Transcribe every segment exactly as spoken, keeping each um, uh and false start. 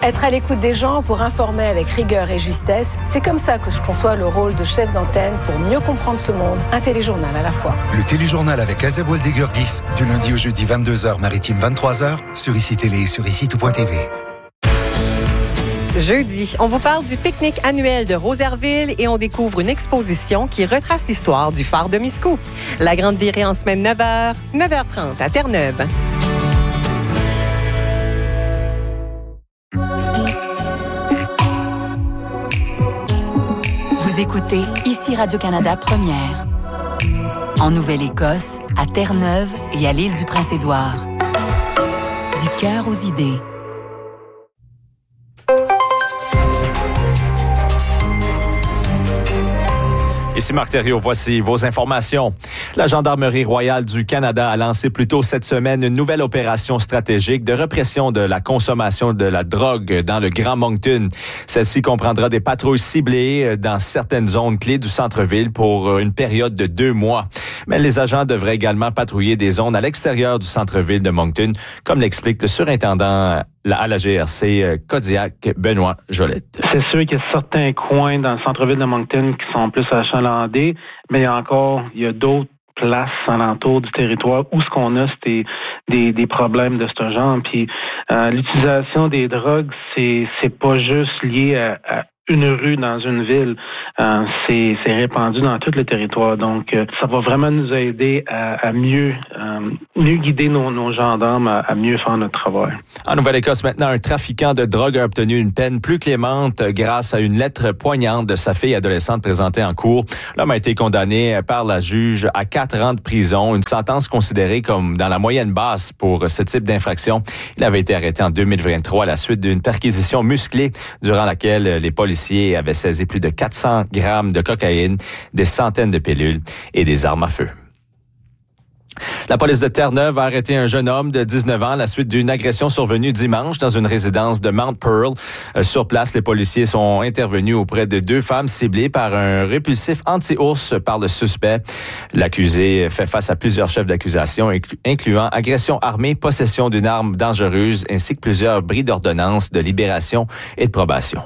Être à l'écoute des gens pour informer avec rigueur et justesse, c'est comme ça que je conçois le rôle de chef d'antenne pour mieux comprendre ce monde. Un téléjournal à la fois. Le téléjournal avec Azeb Waldegurgis, du lundi au jeudi vingt-deux heures, maritime vingt-trois heures, sur ICI Télé et sur ici tout point t v. Jeudi, on vous parle du pique-nique annuel de Rosaireville et on découvre une exposition qui retrace l'histoire du phare de Miscou. La grande virée en semaine neuf heures, neuf heures trente à Terre-Neuve. Vous écoutez ici Radio-Canada Première. En Nouvelle-Écosse, à Terre-Neuve et à l'île du Prince-Édouard. Du cœur aux idées. Ici Marc Thériault, voici vos informations. La Gendarmerie royale du Canada a lancé plus tôt cette semaine une nouvelle opération stratégique de répression de la consommation de la drogue dans le Grand Moncton. Celle-ci comprendra des patrouilles ciblées dans certaines zones clés du centre-ville pour une période de deux mois. Mais les agents devraient également patrouiller des zones à l'extérieur du centre-ville de Moncton, comme l'explique le surintendant à la G R C Kodiak, Benoît Jolette. C'est sûr qu'il y a certains coins dans le centre-ville de Moncton qui sont plus achalandés, mais il y a encore, il y a d'autres places alentour du territoire où ce qu'on a, c'est des, des, des problèmes de ce genre. Puis euh, l'utilisation des drogues, c'est c'est pas juste lié à, à une rue dans une ville, euh, c'est, c'est répandu dans tout le territoire. Donc, euh, ça va vraiment nous aider à, à mieux, euh, mieux guider nos, nos gendarmes à, à mieux faire notre travail. En Nouvelle-Écosse, maintenant, un trafiquant de drogue a obtenu une peine plus clémente grâce à une lettre poignante de sa fille adolescente présentée en cours. L'homme a été condamné par la juge à quatre ans de prison, une sentence considérée comme dans la moyenne basse pour ce type d'infraction. Il avait été arrêté en deux mille vingt-trois à la suite d'une perquisition musclée durant laquelle les policiers avait saisi plus de quatre cents grammes de cocaïne, des centaines de pilules et des armes à feu. La police de Terre-Neuve a arrêté un jeune homme de dix-neuf ans à la suite d'une agression survenue dimanche dans une résidence de Mount Pearl. Euh, sur place, les policiers sont intervenus auprès de deux femmes ciblées par un répulsif anti-ours par le suspect. L'accusé fait face à plusieurs chefs d'accusation, incluant agression armée, possession d'une arme dangereuse, ainsi que plusieurs bris d'ordonnance de libération et de probation.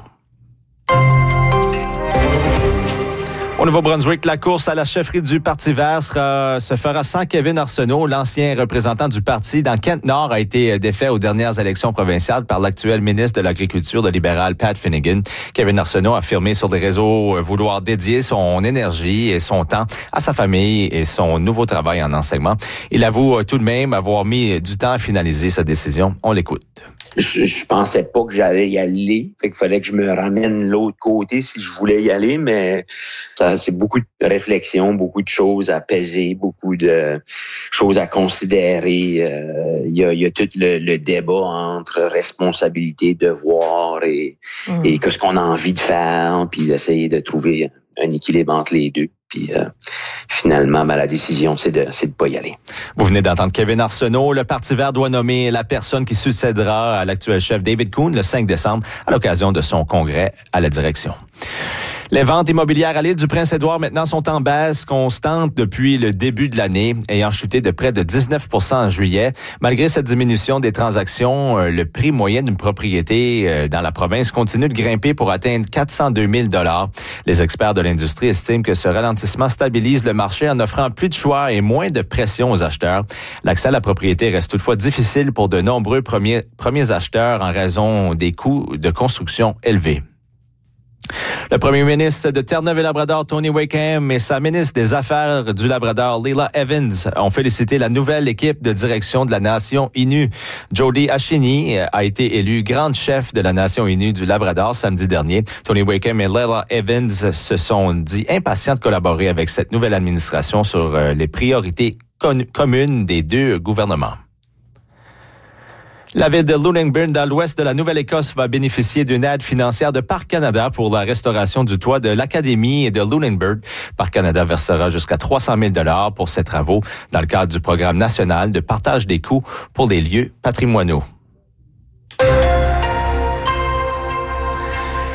Au Nouveau-Brunswick, la course à la chefferie du Parti vert sera, se fera sans Kevin Arsenault. L'ancien représentant du parti dans Kent-Nord a été défait aux dernières élections provinciales par l'actuel ministre de l'Agriculture, le libéral Pat Finnegan. Kevin Arsenault a affirmé sur les réseaux vouloir dédier son énergie et son temps à sa famille et son nouveau travail en enseignement. Il avoue tout de même avoir mis du temps à finaliser sa décision. On l'écoute. Je, je pensais pas que j'allais y aller. Fait qu'il fallait que je me ramène l'autre côté si je voulais y aller, mais ça, c'est beaucoup de réflexion, beaucoup de choses à peser, beaucoup de choses à considérer. Euh, il y a, il y a tout le, le débat entre responsabilité, devoir et, mmh. et qu'est-ce qu'on a envie de faire, puis d'essayer de trouver un équilibre entre les deux. Puis euh, finalement, ben, la décision, c'est de c'est de pas y aller. Vous venez d'entendre Kevin Arsenault. Le Parti vert doit nommer la personne qui succédera à l'actuel chef David Coon le cinq décembre à l'occasion de son congrès à la direction. Les ventes immobilières à l'île du Prince-Édouard maintenant sont en baisse constante depuis le début de l'année, ayant chuté de près de dix-neuf pour cent en juillet. Malgré cette diminution des transactions, le prix moyen d'une propriété dans la province continue de grimper pour atteindre quatre cent deux mille dollars. Les experts de l'industrie estiment que ce ralentissement stabilise le marché en offrant plus de choix et moins de pression aux acheteurs. L'accès à la propriété reste toutefois difficile pour de nombreux premiers, premiers acheteurs en raison des coûts de construction élevés. Le premier ministre de Terre-Neuve-et-Labrador, Tony Wakeham, et sa ministre des Affaires du Labrador, Leila Evans, ont félicité la nouvelle équipe de direction de la Nation Innu. Jody Ashini a été élue grande chef de la Nation Innu du Labrador samedi dernier. Tony Wakeham et Leila Evans se sont dit impatients de collaborer avec cette nouvelle administration sur les priorités con- communes des deux gouvernements. La ville de Lunenburn, dans l'ouest de la Nouvelle-Écosse, va bénéficier d'une aide financière de Parc Canada pour la restauration du toit de l'Académie de Lunenburn. Parc Canada versera jusqu'à trois cent mille dollars pour ces travaux dans le cadre du programme national de partage des coûts pour les lieux patrimoniaux.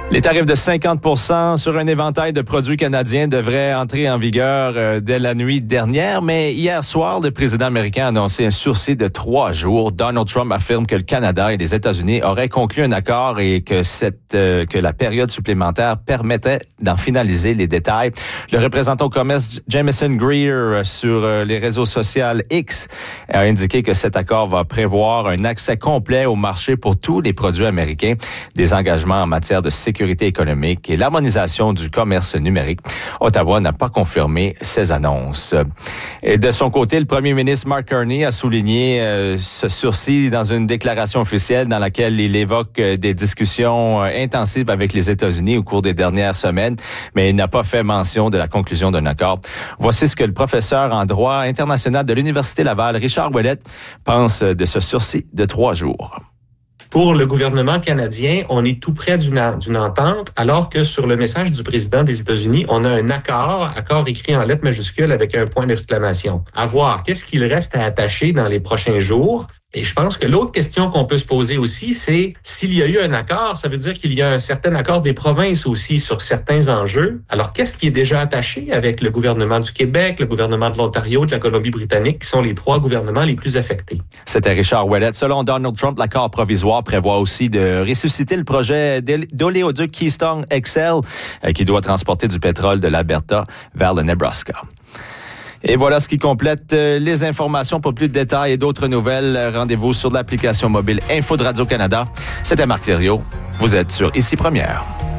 Les tarifs de cinquante pour cent sur un éventail de produits canadiens devraient entrer en vigueur euh, dès la nuit dernière, mais hier soir, le président américain a annoncé un sursis de trois jours. Donald Trump affirme que le Canada et les États-Unis auraient conclu un accord et que cette euh, que la période supplémentaire permettait d'en finaliser les détails. Le représentant au commerce Jamieson Greer sur euh, les réseaux sociaux X a indiqué que cet accord va prévoir un accès complet au marché pour tous les produits américains, des engagements en matière de sécurité économique et l'harmonisation du commerce numérique. Ottawa n'a pas confirmé ces annonces. Et de son côté, le premier ministre Mark Carney a souligné euh, ce sursis dans une déclaration officielle dans laquelle il évoque euh, des discussions euh, intensives avec les États-Unis au cours des dernières semaines, mais il n'a pas fait mention de la conclusion d'un accord. Voici ce que le professeur en droit international de l'Université Laval, Richard Ouellette, pense de ce sursis de trois jours. Pour le gouvernement canadien, on est tout près d'une, d'une entente, alors que sur le message du président des États-Unis, on a un accord, accord écrit en lettres majuscules avec un point d'exclamation. À voir, qu'est-ce qu'il reste à attacher dans les prochains jours? Et je pense que l'autre question qu'on peut se poser aussi, c'est s'il y a eu un accord, ça veut dire qu'il y a un certain accord des provinces aussi sur certains enjeux. Alors, qu'est-ce qui est déjà attaché avec le gouvernement du Québec, le gouvernement de l'Ontario, de la Colombie-Britannique, qui sont les trois gouvernements les plus affectés? C'était Richard Ouellette. Selon Donald Trump, l'accord provisoire prévoit aussi de ressusciter le projet d'oléoduc Keystone X L qui doit transporter du pétrole de l'Alberta vers le Nebraska. Et voilà ce qui complète les informations. Pour plus de détails et d'autres nouvelles, rendez-vous sur l'application mobile Info de Radio-Canada. C'était Marc Thériault. Vous êtes sur Ici Première.